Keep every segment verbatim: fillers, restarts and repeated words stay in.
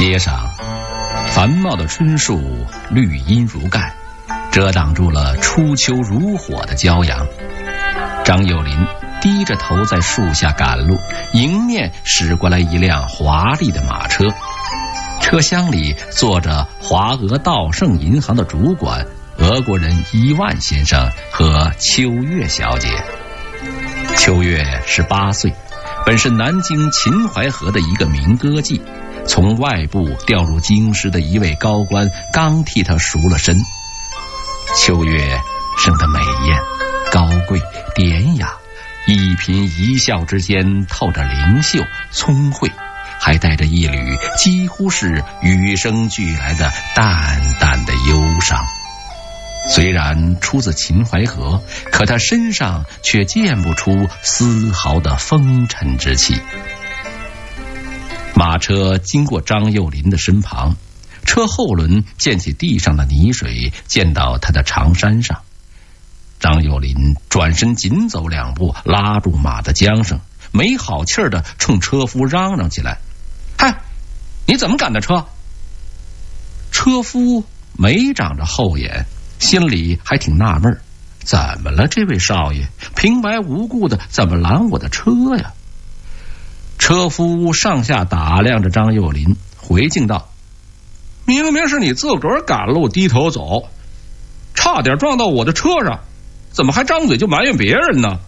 街上繁茂的春树绿荫如盖，遮挡住了初秋如火的骄阳。张幼林低着头在树下赶路，迎面驶过来一辆华丽的马车，车厢里坐着华俄道盛银行的主管俄国人伊万先生和秋月小姐。秋月十八岁，本是南京秦淮河的一个名歌妓，从外部调入京师的一位高官刚替他赎了身。秋月生得美艳、高贵、典雅，一颦一笑之间透着灵秀、聪慧，还带着一缕几乎是与生俱来的淡淡的忧伤。虽然出自秦淮河，可他身上却见不出丝毫的风尘之气。马车经过张幼林的身旁，车后轮溅起地上的泥水，溅到他的长衫上。张幼林转身紧走两步，拉住马的缰绳，没好气儿地冲车夫嚷嚷起来：“嗨，你怎么赶的车？”车夫没长着后眼，心里还挺纳闷，怎么了这位少爷，平白无故的怎么拦我的车呀？车夫上下打量着张幼林，回敬道：“明明是你自个儿赶路低头走，差点撞到我的车上，怎么还张嘴就埋怨别人呢？”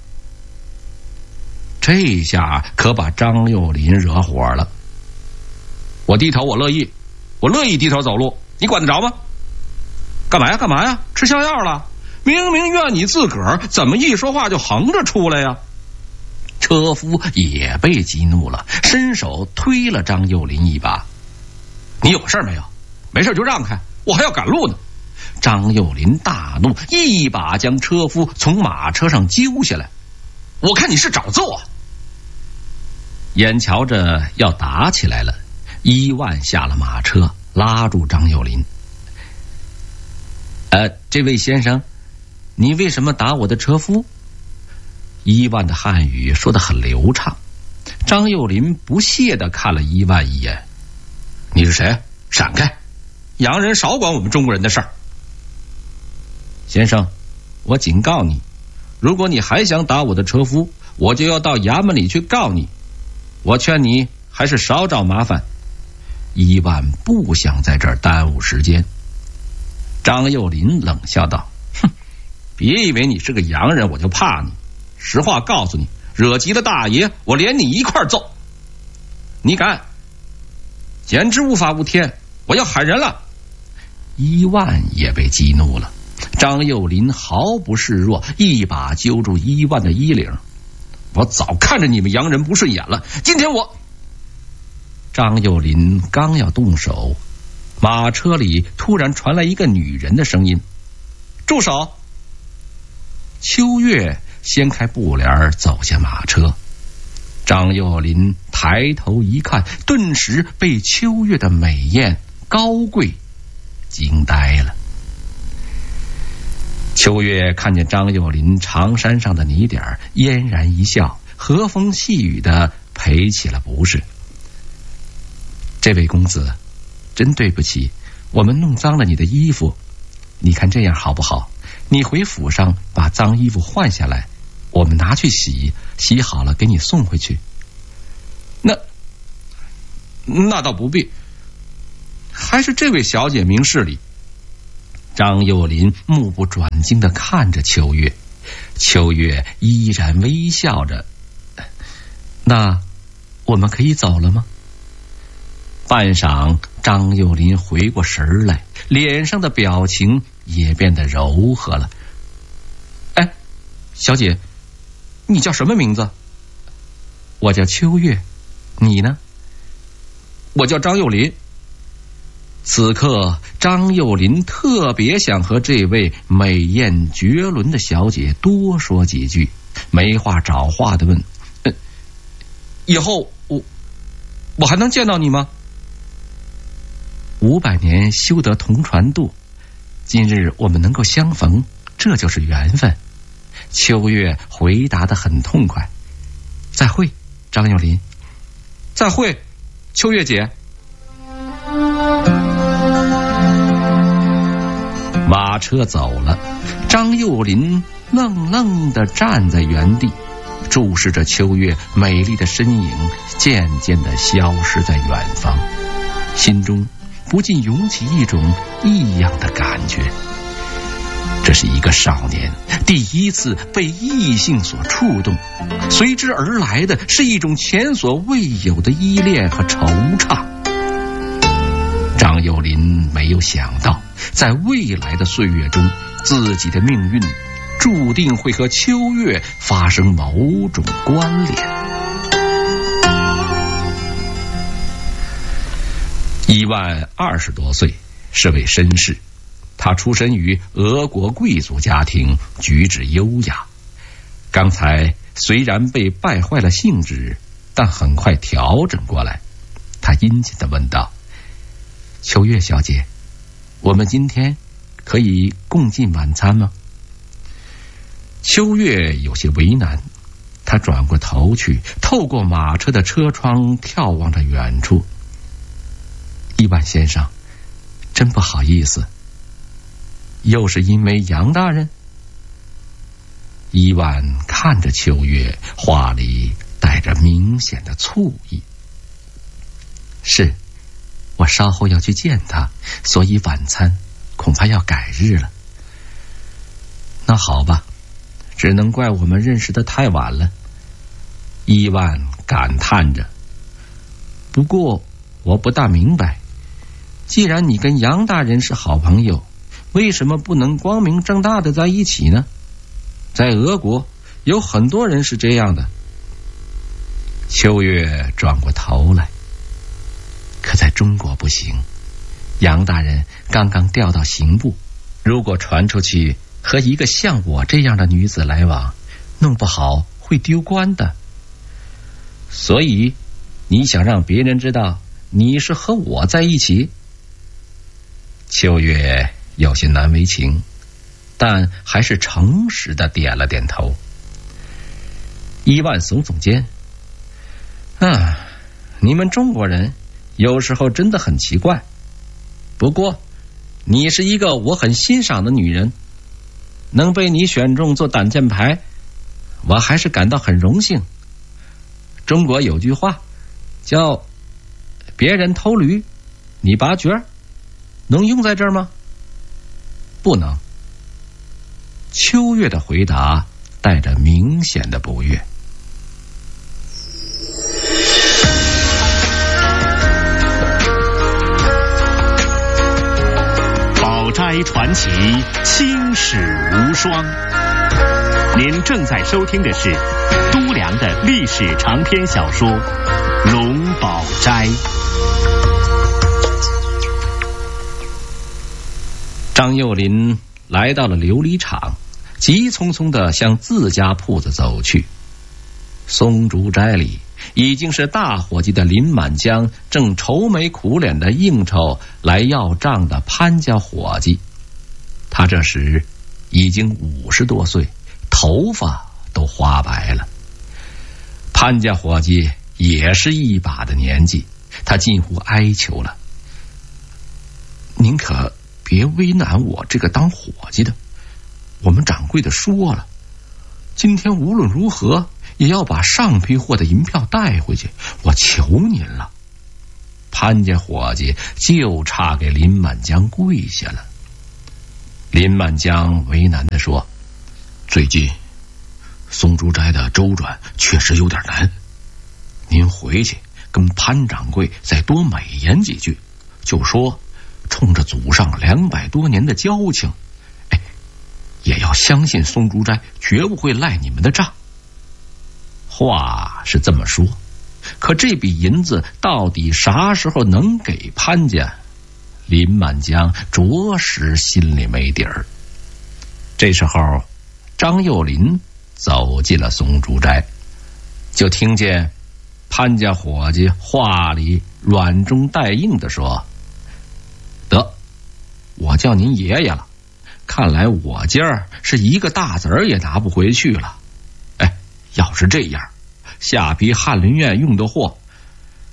这下可把张幼林惹火了。我低头我乐意，我乐意低头走路，你管得着吗？干嘛呀干嘛呀？吃香药了？明明怨你自个儿，怎么一说话就横着出来呀？车夫也被激怒了，伸手推了张幼林一把：“你有事没有？没事就让开，我还要赶路呢。”张幼林大怒，一把将车夫从马车上揪下来：“我看你是找揍啊！”眼瞧着要打起来了，伊万下了马车，拉住张幼林：“呃，这位先生，你为什么打我的车夫？”伊万的汉语说得很流畅，张幼林不屑地看了伊万一眼：“你是谁？闪开！洋人少管我们中国人的事儿。”“先生，我警告你，如果你还想打我的车夫，我就要到衙门里去告你。我劝你还是少找麻烦。”伊万不想在这儿耽误时间。张幼林冷笑道：“哼，别以为你是个洋人我就怕你。实话告诉你，惹急了大爷，我连你一块揍。你敢，简直无法无天，我要喊人了。”伊万也被激怒了。张幼林毫不示弱，一把揪住伊万的衣领：“我早看着你们洋人不顺眼了，今天我……”张幼林刚要动手，马车里突然传来一个女人的声音：“住手！”秋月掀开布帘走下马车，张幼林抬头一看，顿时被秋月的美艳高贵惊呆了。秋月看见张幼林长衫上的泥点，嫣然一笑，和风细雨地赔起了不是：“这位公子，真对不起，我们弄脏了你的衣服。你看这样好不好？你回府上把脏衣服换下来，我们拿去洗，洗好了给你送回去。”“那那倒不必，还是这位小姐明事理。”张幼林目不转睛地看着秋月，秋月依然微笑着：“那我们可以走了吗？”半晌，张幼林回过神来，脸上的表情也变得柔和了。“哎，小姐，你叫什么名字？”“我叫秋月，你呢？”“我叫张幼林。”此刻张幼林特别想和这位美艳绝伦的小姐多说几句，没话找话的问：“呃，以后我我还能见到你吗？”“五百年修得同船渡，今日我们能够相逢，这就是缘分。”秋月回答得很痛快。“再会，张幼林。”“再会，秋月姐。” 车走了，张幼林愣愣地站在原地，注视着秋月美丽的身影渐渐地消失在远方，心中不禁涌起一种异样的感觉。这是一个少年第一次被异性所触动，随之而来的是一种前所未有的依恋和惆怅。张幼林没有想到，在未来的岁月中，自己的命运注定会和秋月发生某种关联。伊万二十多岁，是位绅士，他出身于俄国贵族家庭，举止优雅。刚才虽然被败坏了兴致，但很快调整过来。他殷勤地问道：秋月小姐，我们今天可以共进晚餐吗？秋月有些为难，他转过头去，透过马车的车窗眺望着远处。伊万先生，真不好意思，又是因为杨大人？伊万看着秋月，话里带着明显的醋意。是，我稍后要去见他，所以晚餐恐怕要改日了。那好吧，只能怪我们认识的太晚了。伊万感叹着。不过我不大明白，既然你跟杨大人是好朋友，为什么不能光明正大的在一起呢？在俄国有很多人是这样的。秋月转过头来，可在中国不行。杨大人刚刚调到刑部，如果传出去和一个像我这样的女子来往，弄不好会丢官的。所以你想让别人知道你是和我在一起？秋月有些难为情，但还是诚实的点了点头。伊万耸耸肩，啊，你们中国人有时候真的很奇怪。不过你是一个我很欣赏的女人，能被你选中做挡箭牌，我还是感到很荣幸。中国有句话叫别人偷驴你拔角，能用在这儿吗？不能。秋月的回答带着明显的不悦。 宝斋传奇，青史无双。您正在收听的是都良的历史长篇小说《龙宝斋》。 张幼林来到了琉璃厂，急匆匆地向自家铺子走去。松竹斋里已经是大伙计的林满江正愁眉苦脸的应酬来要账的潘家伙计。他这时已经五十多岁，头发都花白了。潘家伙计也是一把的年纪，他近乎哀求了：您可别为难我这个当伙计的，我们掌柜的说了，今天无论如何也要把上批货的银票带回去，我求您了。潘家伙计就差给林满江跪下了。林满江为难地说：最近松竹斋的周转确实有点难，您回去跟潘掌柜再多美言几句，就说冲着祖上两百多年的交情，哎，也要相信松竹斋绝不会赖你们的账。话是这么说，可这笔银子到底啥时候能给潘家？林满江着实心里没底儿。这时候张幼林走进了松竹斋，就听见潘家伙计话里软中带硬地说：得，我叫您爷爷了，看来我今儿是一个大子儿也拿不回去了。哎，要是这样，下批翰林院用的货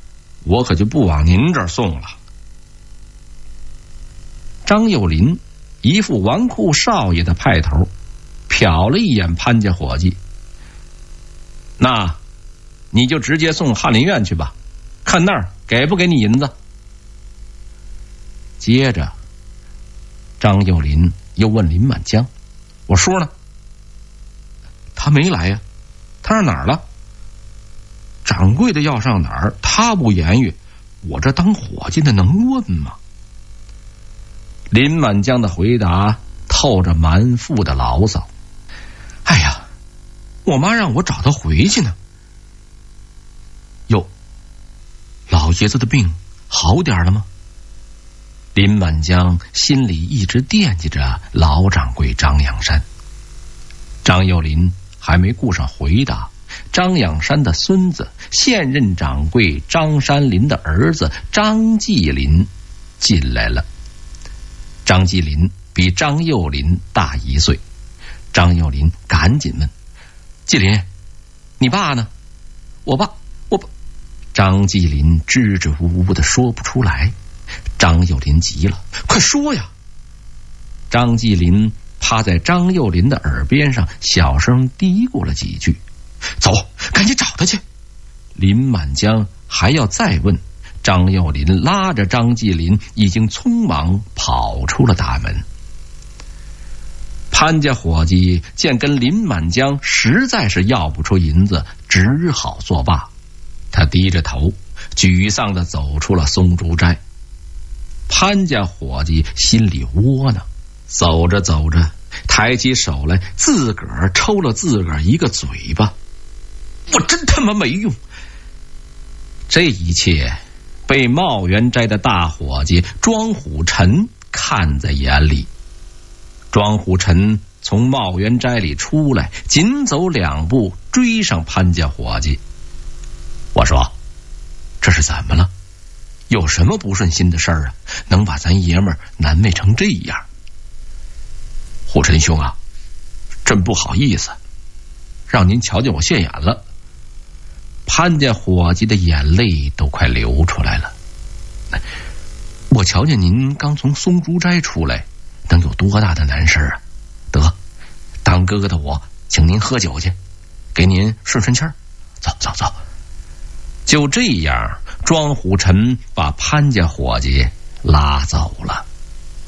我可就不往您这儿送了。张幼林一副纨绔少爷的派头，瞟了一眼潘家伙计，那你就直接送翰林院去吧，看那儿给不给你银子。接着张幼林又问林满江，我说呢？他没来呀，他上哪儿了？掌柜的要上哪儿，他不言语，我这当伙计的能问吗？林满江的回答透着满腹的牢骚。哎呀，我妈让我找他回去呢。哟，老爷子的病好点了吗？林满江心里一直惦记着老掌柜张养山。张幼林还没顾上回答，张养山的孙子，现任掌柜张山林的儿子张继林进来了。张继林比张幼林大一岁，张幼林赶紧问：继林，你爸呢？我爸，我爸。张继林支支吾吾的说不出来。张幼林急了：快说呀！张继林趴在张幼林的耳边上小声嘀咕了几句：走，赶紧找他去。林满江还要再问，张幼林拉着张继林已经匆忙跑出了大门。潘家伙计见跟林满江实在是要不出银子，只好作罢。他低着头沮丧地走出了松竹斋。潘家伙计心里窝囊，走着走着抬起手来，自个儿抽了自个儿一个嘴巴。我真他妈没用！这一切被茂源斋的大伙计庄虎臣看在眼里。庄虎臣从茂源斋里出来，紧走两步追上潘家伙计。我说，这是怎么了？有什么不顺心的事儿啊？能把咱爷们儿难为成这样？虎臣兄啊，真不好意思，让您瞧见我现眼了。潘家伙计的眼泪都快流出来了。我瞧见您刚从松竹斋出来，能有多大的难事啊？得，当哥哥的我请您喝酒去，给您顺顺气儿。走走走。就这样，庄虎臣把潘家伙计拉走了。